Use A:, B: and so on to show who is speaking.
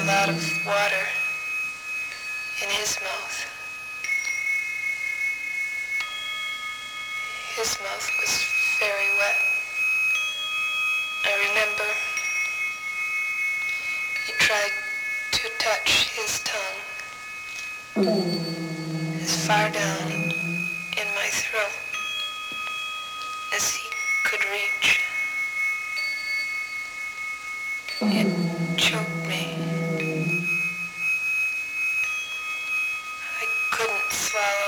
A: a lot of water in his mouth. His mouth was very wet. I remember he tried to touch his tongue as far down in my throat as he could reach. It choked me.